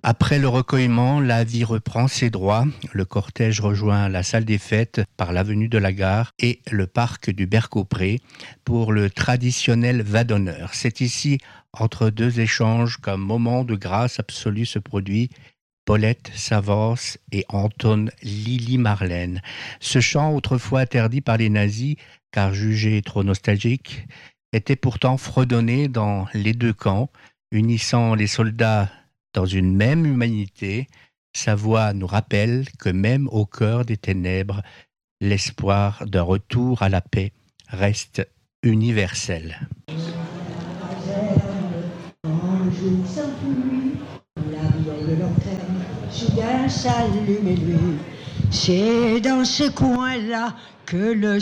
Après le recueillement, la vie reprend ses droits. Le cortège rejoint la salle des fêtes par l'avenue de la Gare et le parc du Bercaupré pour le traditionnel va d'honneur. C'est ici, entre deux échanges, qu'un moment de grâce absolue se produit. Paulette s'avance et entonne Lily Marlène. Ce chant, autrefois interdit par les nazis, car jugé trop nostalgique, était pourtant fredonné dans les deux camps, unissant les soldats dans une même humanité. Sa voix nous rappelle que même au cœur des ténèbres, l'espoir d'un retour à la paix reste universel. Soudain s'allume lui. C'est dans ce coin-là que le